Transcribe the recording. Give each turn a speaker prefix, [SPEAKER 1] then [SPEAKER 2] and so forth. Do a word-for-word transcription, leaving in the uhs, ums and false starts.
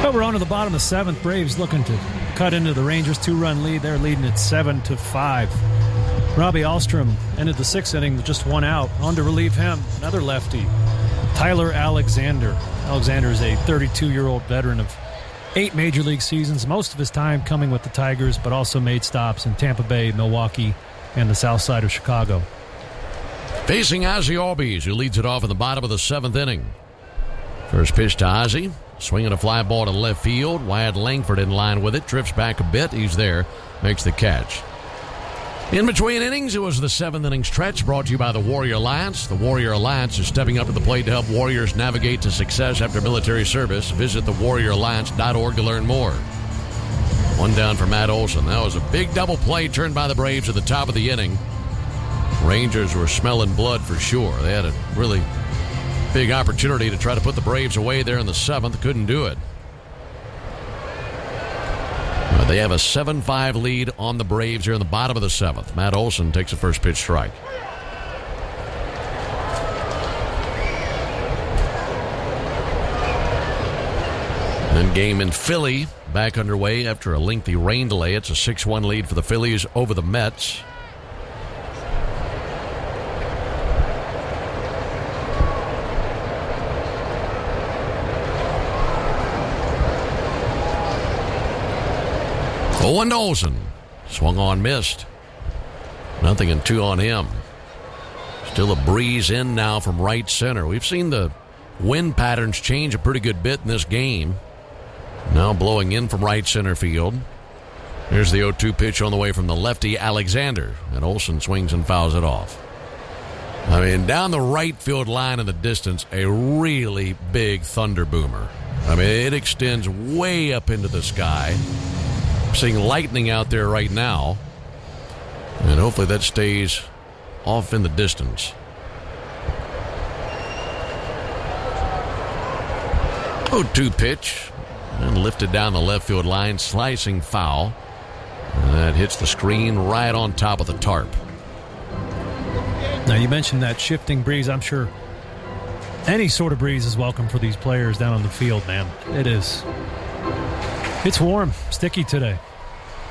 [SPEAKER 1] Well, we're on to the bottom of the seventh. Braves looking to cut into the Rangers' two-run lead. They're leading at seven to five. Robbie Alstrom ended the sixth inning with just one out. On to relieve him, another lefty, Tyler Alexander. Alexander is a thirty-two-year-old veteran of eight major league seasons, most of his time coming with the Tigers, but also made stops in Tampa Bay, Milwaukee, and the south side of Chicago.
[SPEAKER 2] Facing Ozzie Albies, who leads it off in the bottom of the seventh inning. First pitch to Ozzie. Swinging a fly ball to left field. Wyatt Langford in line with it. Drifts back a bit. He's there. Makes the catch. In between innings, it was the seventh inning stretch brought to you by the Warrior Alliance. The Warrior Alliance is stepping up to the plate to help warriors navigate to success after military service. Visit the warrior alliance dot org to learn more. One down for Matt Olson. That was a big double play turned by the Braves at the top of the inning. Rangers were smelling blood for sure. They had a really big opportunity to try to put the Braves away there in the seventh. Couldn't do it. Uh, they have a seven five lead on the Braves here in the bottom of the seventh. Matt Olson takes a first pitch strike. Then game in Philly back underway after a lengthy rain delay. It's a six one lead for the Phillies over the Mets. Owen Olson swung on, missed. Nothing and two on him. Still a breeze in now from right center. We've seen the wind patterns change a pretty good bit in this game. Now blowing in from right center field. Here's the oh two pitch on the way from the lefty Alexander. And Olson swings and fouls it off. I mean, down the right field line in the distance, a really big thunder boomer. I mean, it extends way up into the sky. Seeing lightning out there right now, and hopefully that stays off in the distance. oh two pitch, and lifted down the left field line, slicing foul. And that hits the screen right on top of the tarp.
[SPEAKER 1] Now, you mentioned that shifting breeze. I'm sure any sort of breeze is welcome for these players down on the field, man. It is. It's warm, sticky today.